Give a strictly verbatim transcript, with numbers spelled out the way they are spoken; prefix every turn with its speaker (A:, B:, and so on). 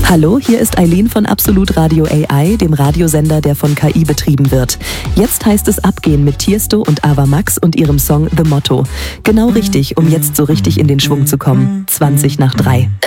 A: Hallo, hier ist Eileen von Absolut Radio A I, dem Radiosender, der von K I betrieben wird. Jetzt heißt es abgehen mit Tiesto und Ava Max und ihrem Song The Motto. Genau richtig, um jetzt so richtig in den Schwung zu kommen. zwanzig nach drei.